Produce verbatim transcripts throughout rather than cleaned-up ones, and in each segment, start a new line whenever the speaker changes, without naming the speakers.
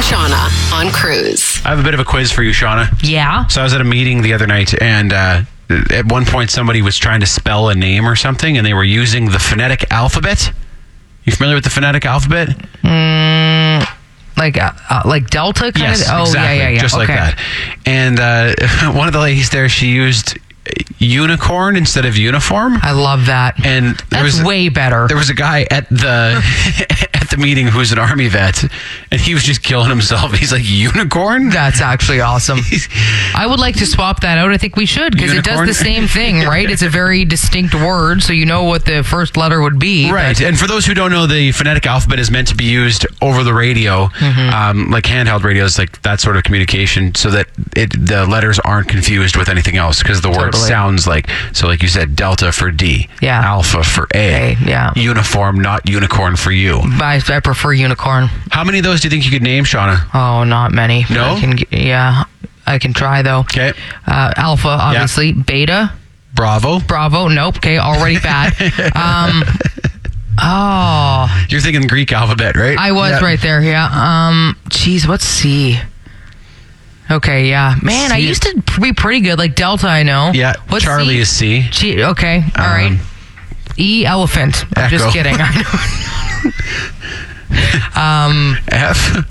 Shauna on Cruise.
I have a bit of a quiz for you, Shauna.
Yeah.
So I was at a meeting the other night, and uh, at one point somebody was trying to spell a name or something, and they were using the phonetic alphabet. You familiar with the phonetic alphabet?
Mm, like uh, uh, like Delta kind
Yes,
of? Oh,
exactly.
yeah, yeah, yeah.
Just
okay.
like that. And uh, one of the ladies there, she used unicorn instead of uniform.
I love that.
And there
That's
was
way better.
There was a guy at the at the meeting who's an army vet, and he was just killing himself. He's like, unicorn?
That's actually awesome. I would like to swap that out. I think we should, because it does
Unicorn?
the same thing, right? It's a very distinct word, so you know what the first letter would be.
Right.
but-
And for those who don't know, the phonetic alphabet is meant to be used over the radio,
Mm-hmm.
um, like handheld radios, like that sort of communication, so that it the letters aren't confused with anything else, because the word
Totally.
sounds like, so like you said, Delta for D,
Yeah.
Alpha for A,
A, yeah.
uniform, not unicorn for you.
I, I prefer unicorn.
How many of those do you think you could name, Shauna?
Oh, not many.
No?
I can, g- yeah, I can try, though.
Okay.
Uh, alpha, obviously. Beta.
Bravo.
Bravo. Nope. Okay, already bad. um, oh,
You're thinking Greek alphabet, right?
I was
Yeah.
right there. Yeah. Um. Geez, what's C? Okay. Yeah. Man, I
C.
used to be pretty good. Like Delta, I know.
Yeah.
What's
Charlie
C?
is C.
G- okay. All
Um,
right. E elephant. I'm
Echo.
just kidding. I know. um.
F.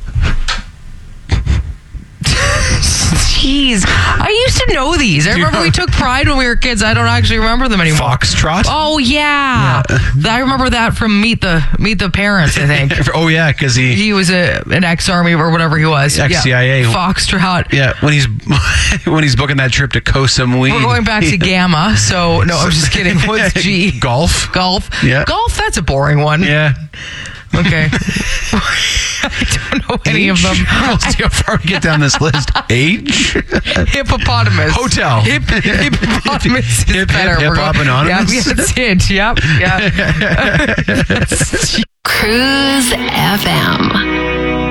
Jeez, I used to know these. I remember we took pride when we were kids. I don't actually remember them anymore.
Foxtrot.
Oh yeah. I remember that from Meet the Meet the Parents. I think
Oh yeah, because he.
he was a an ex-army or whatever he was.
Ex-C I A.
Yeah. Foxtrot.
Yeah, when he's when he's booking that trip to Koh Samui.
We're going back to Gamma. So no, I'm just kidding. What's G?
Golf.
Golf.
Yeah.
Golf. That's a boring one.
Yeah.
Okay. I don't know any of them.
We'll see how far we get down this list. Age.
Hippopotamus.
Hotel.
Hip, hippopotamus is
Hip, hip,
better.
hip,
We're
hop
going-
anonymous.
Yeah, that's it. Yep. Yeah.
Cruise F M.